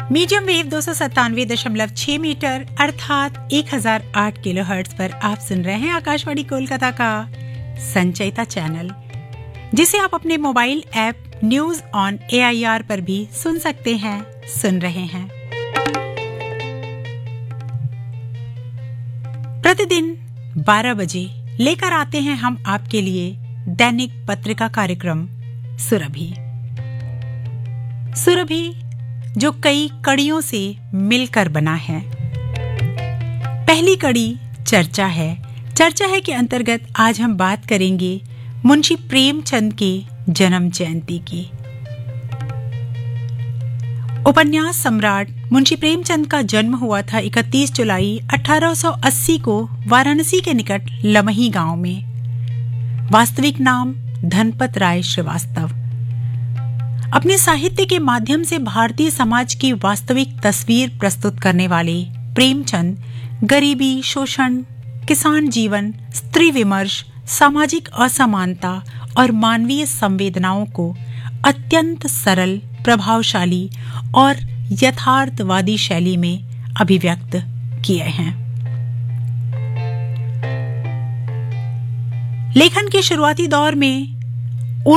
Medium wave 297.6 metre अर्थात 1008 kilohertz पर आप सुन रहे हैं आकाशवाणी कोलकाता का संचयिता चैनल, जिसे आप अपने mobile app news on AIR पर भी सुन सकते हैं, सुन रहे हैं। प्रतिदिन 12 बजे लेकर आते हैं हम आपके लिए दैनिक पत्रिका कार्यक्रम सुरभि। सुरभि जो कई कड़ियों से मिलकर बना है। पहली कड़ी चर्चा है। चर्चा है के अंतर्गत आज हम बात करेंगे मुंशी प्रेमचंद के जन्म जयंती की। उपन्यास सम्राट मुंशी प्रेमचंद का जन्म हुआ था 31 जुलाई 1880 को वाराणसी के निकट लमही गांव में। वास्तविक नाम धनपत राय श्रीवास्तव। अपने साहित्य के माध्यम से भारतीय समाज की वास्तविक तस्वीर प्रस्तुत करने वाले प्रेमचंद गरीबी, शोषण, किसान जीवन, स्त्री विमर्श, सामाजिक असमानता और मानवीय संवेदनाओं को अत्यंत सरल, प्रभावशाली और यथार्थवादी शैली में अभिव्यक्त किए हैं। लेखन के शुरुआती दौर में